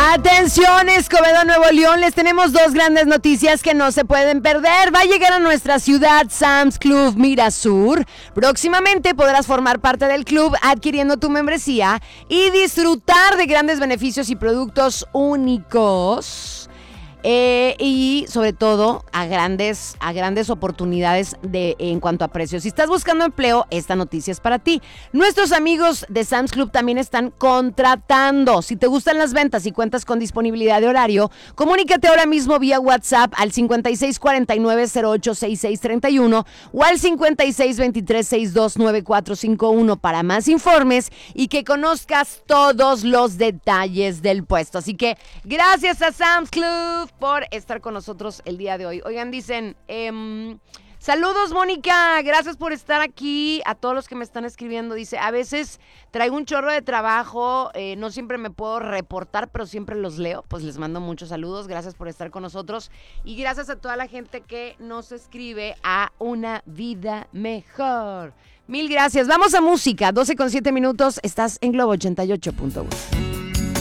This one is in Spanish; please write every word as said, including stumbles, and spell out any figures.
Atención, Escobedo, Nuevo León, les tenemos dos grandes noticias que no se pueden perder. Va a llegar a nuestra ciudad Sam's Club Mirasur. Próximamente podrás formar parte del club adquiriendo tu membresía y disfrutar de grandes beneficios y productos únicos. Eh, y sobre todo a grandes, a grandes oportunidades de, en cuanto a precios. Si estás buscando empleo, esta noticia es para ti. Nuestros amigos de Sam's Club también están contratando. Si te gustan las ventas y cuentas con disponibilidad de horario, comunícate ahora mismo vía WhatsApp al cincuenta y seis cuarenta y nueve cero ocho sesenta y seis treinta y uno o al cincuenta y seis veintitrés sesenta y dos noventa y cuatro cincuenta y uno para más informes y que conozcas todos los detalles del puesto. Así que gracias a Sam's Club por estar con nosotros el día de hoy. Oigan, dicen, eh, saludos Mónica, gracias por estar aquí. A todos los que me están escribiendo, dice, a veces traigo un chorro de trabajo, eh, no siempre me puedo reportar, pero siempre los leo. Pues les mando muchos saludos, gracias por estar con nosotros y gracias a toda la gente que nos escribe a Una Vida Mejor. Mil gracias, vamos a música, doce con siete minutos, estás en Globo ochenta y ocho punto uno.